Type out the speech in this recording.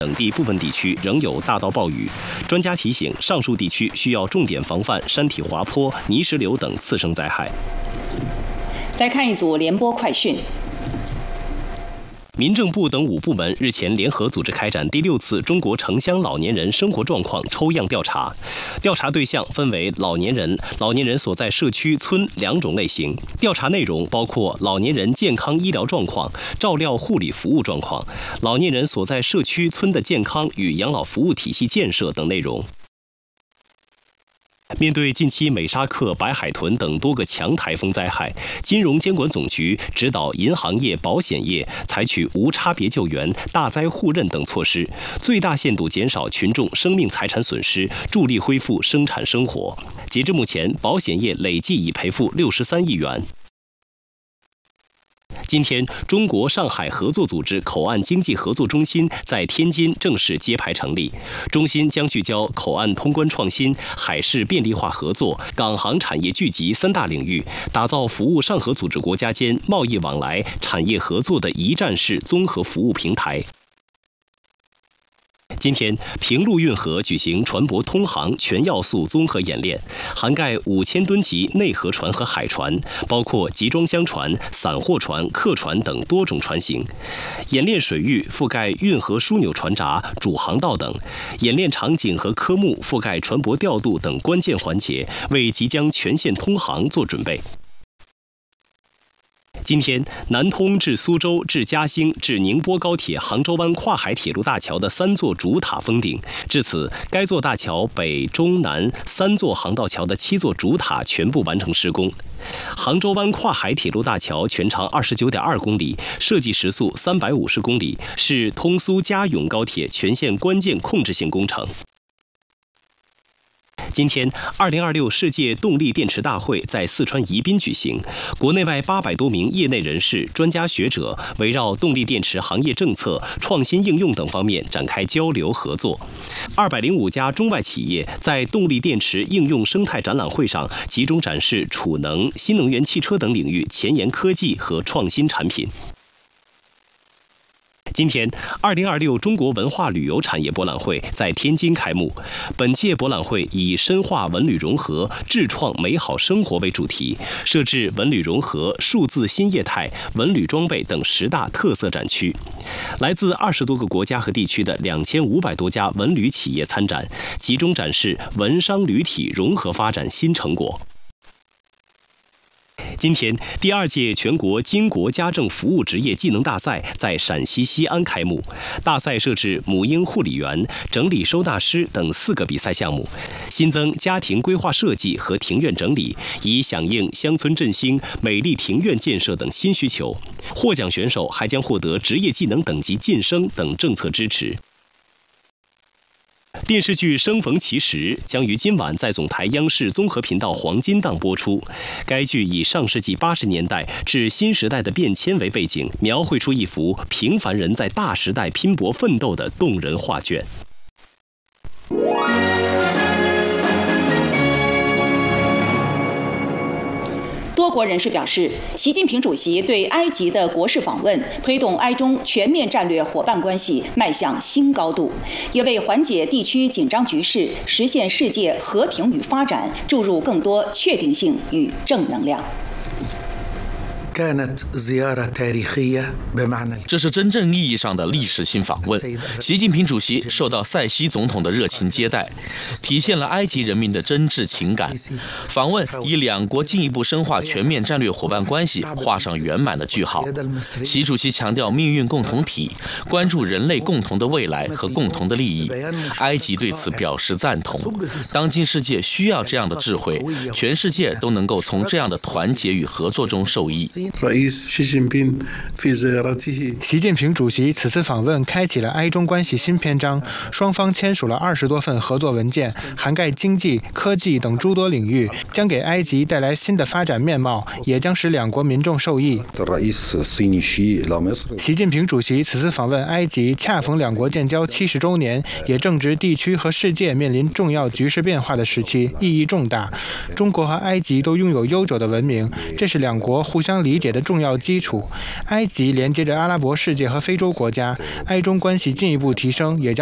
等地部分地区仍有大到暴雨。专家提醒，上述地区需要重点防范山体滑坡、泥石流等次生灾害。 来看一组联播快讯。 民政部等5部门日前联合组织开展第6次中国城乡老年人生活状况抽样调查，调查对象分为老年人所在社区村2种类型。调查内容包括老年人健康医疗状况、照料护理服务状况、老年人所在社区村的健康与养老服务体系建设等内容。面对近期美沙克、白海豚等多个强台风灾害，金融监管总局指导银行业、保险业采取无差别救援、大灾互认等措施，最大限度减少群众生命财产损失，助力恢复生产生活。截至目前，保险业累计已赔付63亿元。今天，中国上海合作组织口岸经济合作中心在天津正式揭牌成立。中心将聚焦口岸通关创新、海事便利化合作、港航产业聚集3大领域，打造服务上合组织国家间贸易往来、产业合作的一站式综合服务平台。今天，平陆运河举行船舶通航全要素综合演练，涵盖5000吨级内河船和海船，包括集装箱船、散货船、客船等多种船型。演练水域覆盖运河枢纽船闸、主航道等，演练场景和科目覆盖船舶调度等关键环节，为即将全线通航做准备。今天，南通至苏州至嘉兴至宁波高铁杭州湾跨海铁路大桥的3座主塔封顶，至此，该座大桥北、中、南3座航道桥的7座主塔全部完成施工。杭州湾跨海铁路大桥全长29.2公里，设计时速350公里，是通苏嘉永高铁全线关键控制性工程。今天，2026世界动力电池大会在四川宜宾举行，国内外800多名业内人士、专家学者围绕动力电池行业政策、创新应用等方面展开交流合作。205家中外企业在动力电池应用生态展览会上集中展示储能、新能源汽车等领域前沿科技和创新产品。今天，2026中国文化旅游产业博览会在天津开幕。本届博览会以深化文旅融合、智创美好生活为主题，设置文旅融合、数字新业态、文旅装备等10大特色展区。来自20多个国家和地区的2500多家文旅企业参展，集中展示文商旅体融合发展新成果。今天，第2届全国经国家政服务职业技能大赛在陕西西安开幕。大赛设置母婴护理员、整理收纳师等4个比赛项目，新增家庭规划设计和庭院整理，以响应乡村振兴、美丽庭院建设等新需求。获奖选手还将获得职业技能等级晋升等政策支持。电视剧《生逢其时》将于今晚在总台央视综合频道黄金档播出。该剧以上世纪80年代至新时代的变迁为背景，描绘出一幅平凡人在大时代拼搏奋斗的动人画卷。 多国人士表示，习近平主席对埃及的国事访问，推动埃中全面战略伙伴关系迈向新高度，也为缓解地区紧张局势、实现世界和平与发展注入更多确定性与正能量。 这是真正意义上的历史性访问。习近平主席受到塞西总统的热情接待，体现了埃及人民的真挚情感。访问以2国进一步深化全面战略伙伴关系画上圆满的句号。习主席强调命运共同体，关注人类共同的未来和共同的利益。埃及对此表示赞同。当今世界需要这样的智慧，全世界都能够从这样的团结与合作中受益。 习近平主席此次访问开启了埃中关系新篇章，双方签署了20多份合作文件，涵盖经济、科技等诸多领域，将给埃及带来新的发展面貌，也将使2国民众受益。习近平主席此次访问埃及，恰逢2国建交70周年，也正值地区和世界面临重要局势变化的时期，意义重大。中国和埃及都拥有悠久的文明，这是2国互相理理解的重要基础。埃及连接着阿拉伯世界和非洲国家，埃中关系进一步提升，也将